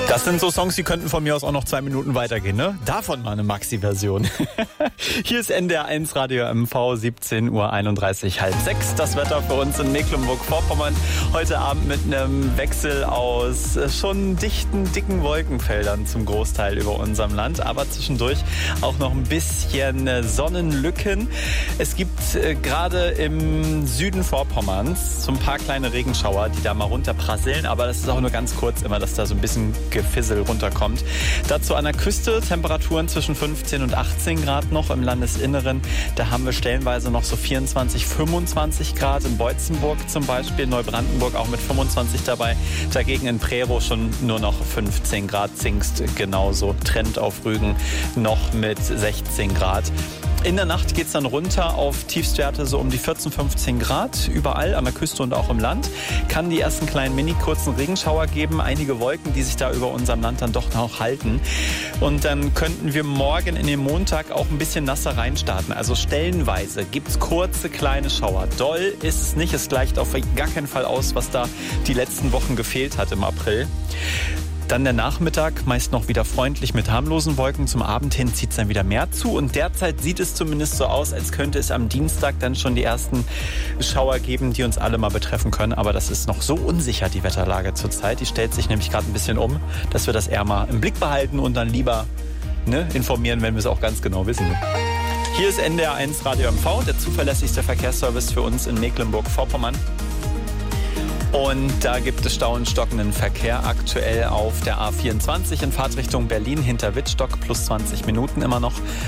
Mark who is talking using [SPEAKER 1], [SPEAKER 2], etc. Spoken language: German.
[SPEAKER 1] Das sind so Songs, die könnten von mir aus auch noch 2 Minuten weitergehen, ne? Davon mal eine Maxi-Version. Hier ist NDR1 Radio MV, 17:31 Uhr, 5:30. Das Wetter für uns in Mecklenburg-Vorpommern. Heute Abend mit einem Wechsel aus schon dicken Wolkenfeldern zum Großteil über unserem Land. Aber zwischendurch auch noch ein bisschen Sonnenlücken. Es gibt gerade im Süden Vorpommerns so ein paar kleine Regenschauer, die da mal runterprasseln. Aber das ist auch nur ganz kurz immer, dass da so ein bisschen Gefissel runterkommt. Dazu an der Küste Temperaturen zwischen 15 und 18 Grad noch im Landesinneren. Da haben wir stellenweise noch so 24, 25 Grad in Beutzenburg zum Beispiel, Neubrandenburg auch mit 25 dabei. Dagegen in Prerow schon nur noch 15 Grad, Zingst genauso. Trend auf Rügen noch mit 16 Grad. In der Nacht geht es dann runter auf Tiefstwerte so um die 14, 15 Grad. Überall an der Küste und auch im Land. Kann die ersten kleinen kurzen Regenschauer geben. Einige Wolken, die sich da über unserem Land dann doch noch halten. Und dann könnten wir morgen in den Montag auch ein bisschen nasser reinstarten. Also stellenweise gibt es kurze kleine Schauer. Doll ist es nicht. Es gleicht auf gar keinen Fall aus, was da die letzten Wochen gefehlt hat im April. Dann der Nachmittag, meist noch wieder freundlich mit harmlosen Wolken. Zum Abend hin zieht es dann wieder mehr zu. Und derzeit sieht es zumindest so aus, als könnte es am Dienstag dann schon die ersten Schauer geben, die uns alle mal betreffen können. Aber das ist noch so unsicher, die Wetterlage zurzeit. Die stellt sich nämlich gerade ein bisschen um, dass wir das eher mal im Blick behalten und dann lieber informieren, wenn wir es auch ganz genau wissen. Hier ist NDR1 Radio MV, der zuverlässigste Verkehrsservice für uns in Mecklenburg-Vorpommern. Und da gibt es Stau und stockenden Verkehr aktuell auf der A24 in Fahrtrichtung Berlin hinter Wittstock plus 20 Minuten immer noch.